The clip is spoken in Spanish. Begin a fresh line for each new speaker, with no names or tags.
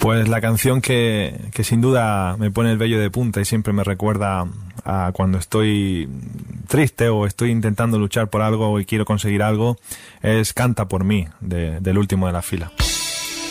Pues la canción que sin duda me pone el vello de punta y siempre me recuerda a cuando estoy triste o estoy intentando luchar por algo y quiero conseguir algo es Canta por mí, del Último de la Fila.